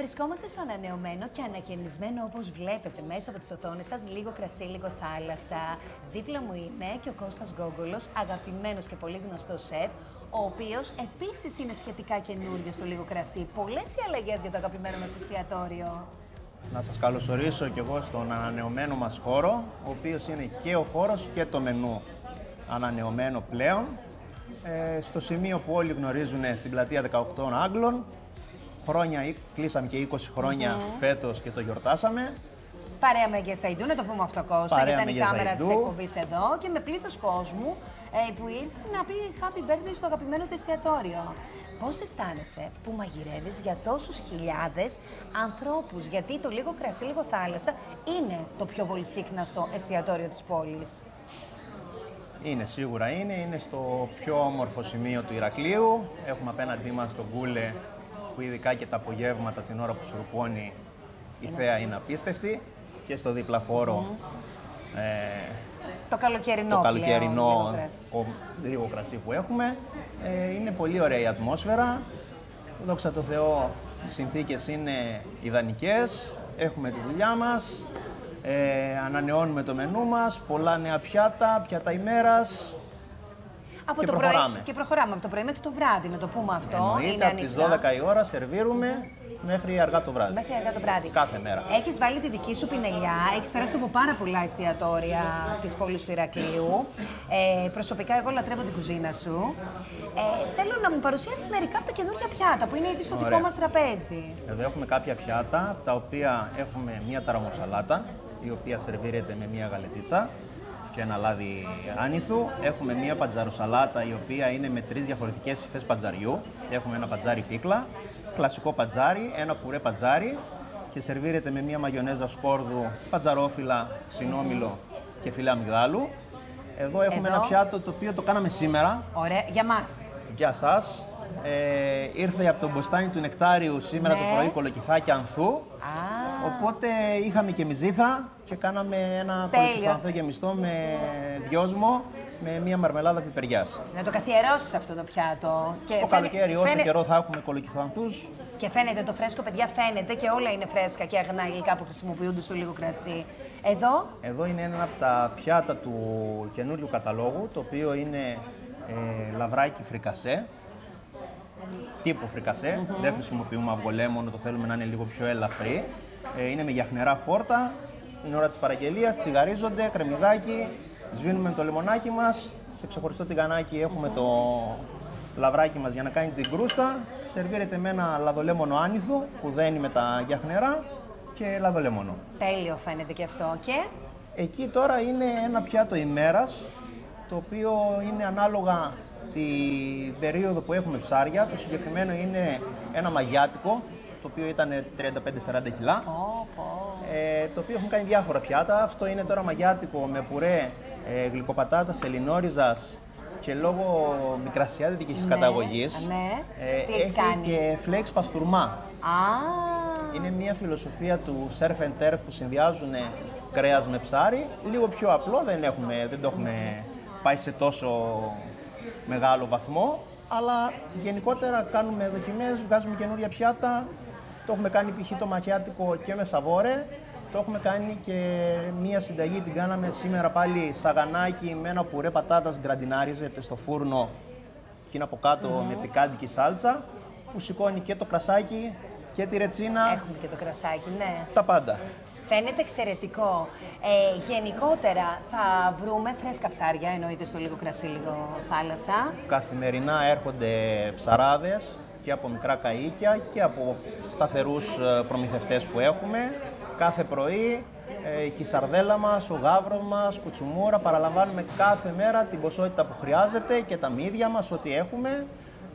Βρισκόμαστε στο ανανεωμένο και ανακαινισμένο, όπως βλέπετε μέσα από τις οθόνες σας, λίγο κρασί, λίγο θάλασσα. Δίπλα μου είναι και ο Κώστας Γκόγκολος, αγαπημένος και πολύ γνωστός σεφ, ο οποίος επίσης είναι σχετικά καινούριο στο λίγο κρασί. Πολλές οι αλλαγές για το αγαπημένο μας εστιατόριο. Να σας καλωσορίσω κι εγώ στον ανανεωμένο μας χώρο, ο οποίος είναι και ο χώρος και το μενού ανανεωμένο πλέον. Στο σημείο που όλοι γνωρίζουν, στην πλατεία 18 Άγγλων. Κλείσαμε και 20 χρόνια φέτος και το γιορτάσαμε. Παρέα με Γεσαϊντού, να το πούμε αυτό, Κώστα, γιατί ήταν η κάμερα της εκπομπής εδώ και με πλήθος κόσμου που ήρθε να πει Happy Birthday στο αγαπημένο του εστιατόριο. Πώς αισθάνεσαι που μαγειρεύεις για τόσους χιλιάδες ανθρώπους, γιατί το λίγο κρασί, λίγο θάλασσα είναι το πιο πολυσύχναστο εστιατόριο της πόλης? Είναι, σίγουρα είναι στο πιο όμορφο σημείο του Ηρακλείου. Έχουμε απέναντί μας τον Κούλε, που ειδικά και τα απογεύματα την ώρα που σουρπώνει η θέα είναι απίστευτη, και στο δίπλα χώρο το καλοκαιρινό λίγο κρασί που έχουμε. Είναι πολύ ωραία η ατμόσφαιρα, δόξα τω Θεώ οι συνθήκες είναι ιδανικές, έχουμε τη δουλειά μας, ανανεώνουμε το μενού μας, πολλά νέα πιάτα ημέρας. Και προχωράμε. Και προχωράμε από το πρωί μέχρι το βράδυ, να το πούμε αυτό. Εννοείται, από τις 12 η ώρα σερβίρουμε μέχρι αργά το βράδυ. Μέχρι αργά το βράδυ. Κάθε μέρα. Έχεις βάλει τη δική σου πινελιά, έχεις περάσει από πάρα πολλά εστιατόρια της πόλης του Ηρακλείου. Προσωπικά, εγώ λατρεύω την κουζίνα σου. Θέλω να μου παρουσιάσεις μερικά από τα καινούργια πιάτα που είναι ήδη στο δικό μας τραπέζι. Εδώ έχουμε κάποια πιάτα, τα οποία έχουμε μία ταραμοσαλάτα, η οποία σερβίρεται με μία γαλετίτσα και ένα λάδι άνηθου. Έχουμε μία πατζαροσαλάτα, η οποία είναι με 3 διαφορετικές υφές πατζαριού. Έχουμε ένα πατζάρι πίκλα, κλασικό πατζάρι, ένα πουρέ πατζάρι και σερβίρεται με μία μαγιονέζα σκόρδου, πατζαρόφυλλα, ξινόμηλο και φυλλέ αμυγδάλου. Εδώ έχουμε ένα πιάτο το οποίο το κάναμε σήμερα. Ωραία, για μας. Για σας. Ήρθε από τον μποστάνι του Νεκτάριου σήμερα το πρωί, κολοκυθάκι ανθού. Οπότε είχαμε και μυζήθρα και κάναμε ένα κολοκυθό ανθό γεμιστό με δυόσμο με μία μαρμελάδα πιπεριάς. Να το καθιερώσεις αυτό το πιάτο. Το καλοκαίρι, όσο καιρό θα έχουμε κολοκυθό ανθούς. Και φαίνεται το φρέσκο, παιδιά, φαίνεται και όλα είναι φρέσκα και αγνά υλικά που χρησιμοποιούνται στο λίγο κρασί. Εδώ είναι ένα από τα πιάτα του καινούριου καταλόγου, το οποίο είναι λαβράκι φρικασέ. Τύπου φρικασέ, δεν χρησιμοποιούμε αυγολέμονο, το θέλουμε να είναι λίγο πιο ελαφρύ. Είναι με γιαχνερά φόρτα, στην ώρα της παραγγελίας τσιγαρίζονται, κρεμμυδάκι, σβήνουμε το λεμονάκι μας, σε ξεχωριστό τηγανάκι έχουμε το λαβράκι μας για να κάνει την κρούστα, σερβίρεται με ένα λαδολέμονο άνηθο που δένει με τα γιαχνερά και λαδολέμονο. Τέλειο φαίνεται και αυτό. Και εκεί τώρα είναι ένα πιάτο ημέρας, το οποίο είναι ανάλογα την περίοδο που έχουμε ψάρια. Το συγκεκριμένο είναι ένα μαγιάτικο, το οποίο ήταν 35-40 κιλά, το οποίο έχουμε κάνει διάφορα πιάτα. Αυτό είναι τώρα μαγιάτικο με πουρέ γλυκοπατάτας, ελληνόριζας και λόγω μικρασιάτικης καταγωγής έχει και φλέξ παστούρμα. Είναι μια φιλοσοφία του surf and turf που συνδυάζουν κρέας με ψάρι. Λίγο πιο απλό, δεν το έχουμε πάει σε τόσο μεγάλο βαθμό, αλλά γενικότερα κάνουμε δοκιμές, βγάζουμε καινούρια πιάτα. Το έχουμε κάνει π.χ. το μαγιάτικο και με σαβόρε. Το έχουμε κάνει και μία συνταγή, την κάναμε σήμερα πάλι σαγανάκι με ένα πουρέ πατάτας, γκραντινάριζεται στο φούρνο και είναι από κάτω με πικάντικη σάλτσα, που σηκώνει και το κρασάκι και τη ρετσίνα. Έχουμε και το κρασάκι, ναι. Τα πάντα. Φαίνεται εξαιρετικό. Γενικότερα θα βρούμε φρέσκα ψάρια, εννοείται στο λίγο κρασί, λίγο θάλασσα. Καθημερινά έρχονται ψαράδες και από μικρά καΐκια και από σταθερούς προμηθευτές που έχουμε. Κάθε πρωί η σαρδέλα μας, ο γάβρος μας, κουτσουμούρα, παραλαμβάνουμε κάθε μέρα την ποσότητα που χρειάζεται και τα μύδια μας, ό,τι έχουμε.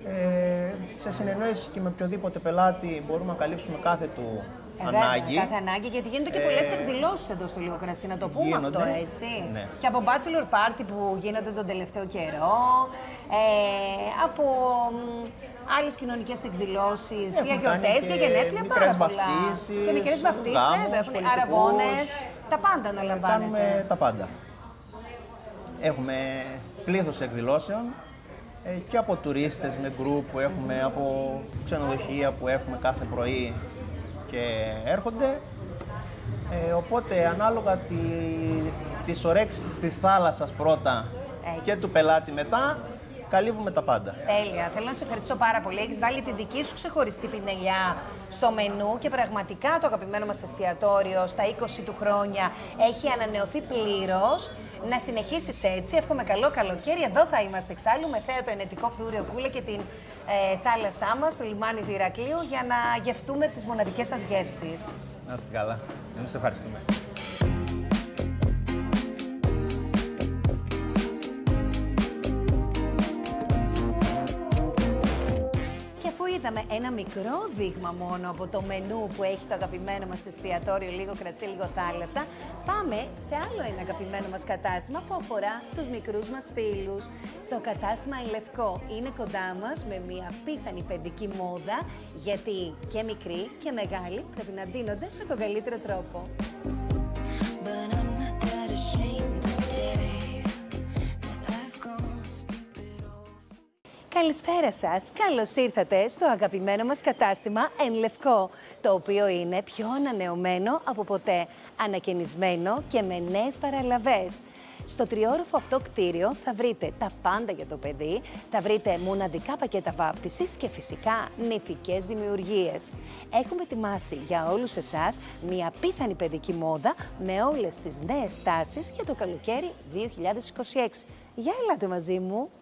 Σε συνεννόηση και με οποιοδήποτε πελάτη μπορούμε να καλύψουμε κάθε του ανάγκη. Κάθε ανάγκη, γιατί γίνονται και πολλές εκδηλώσεις εδώ στο λίγο κρασί, να το πούμε αυτό, έτσι. Ναι. Και από bachelor party που γίνονται τον τελευταίο καιρό, από άλλες κοινωνικές εκδηλώσεις, για γιορτές, για γενέθλια, πάρα πολλά. Και μικρές βαφτίσεις, βέβαια, αραβώνες, τα πάντα αναλαμβάνετε. Κάνουμε τα πάντα. Έχουμε πλήθος εκδηλώσεων και από τουρίστες με γκρουπ που έχουμε, από ξενοδοχεία που έχουμε κάθε πρωί και έρχονται. Οπότε ανάλογα τις ωρέξεις της θάλασσας πρώτα και του πελάτη μετά, καλύβουμε τα πάντα. Τέλεια. Θέλω να σε ευχαριστήσω πάρα πολύ. Έχεις βάλει την δική σου ξεχωριστή πινελιά στο μενού και πραγματικά το αγαπημένο μας εστιατόριο στα 20 του χρόνια έχει ανανεωθεί πλήρως. Να συνεχίσεις έτσι. Εύχομαι καλό καλοκαίρι. Εδώ θα είμαστε εξάλλου με θέα το ενετικό φρούριο Κούλα και την θάλασσά μας, το λιμάνι του Ηρακλείου, για να γευτούμε τις μοναδικές σας γεύσεις. Να είστε καλά. Εμείς ευχαριστούμε. Είδαμε ένα μικρό δείγμα μόνο από το μενού που έχει το αγαπημένο μας εστιατόριο, λίγο κρασί, λίγο θάλασσα. Πάμε σε άλλο ένα αγαπημένο μας κατάστημα που αφορά τους μικρούς μας φίλους. Το κατάστημα El Levko είναι κοντά μας με μια απίθανη παιδική μόδα, γιατί και μικροί και μεγάλοι πρέπει να ντύνονται με τον καλύτερο τρόπο. Καλησπέρα σας. Καλώς ήρθατε στο αγαπημένο μας κατάστημα El Levko, το οποίο είναι πιο ανανεωμένο από ποτέ, ανακαινισμένο και με νέες παραλαβές. Στο τριόροφο αυτό κτίριο θα βρείτε τα πάντα για το παιδί, θα βρείτε μοναδικά πακέτα βάπτισης και φυσικά νηφικές δημιουργίες. Έχουμε ετοιμάσει για όλους εσάς μια απίθανη παιδική μόδα με όλες τις νέες τάσεις για το καλοκαίρι 2026. Για ελάτε μαζί μου!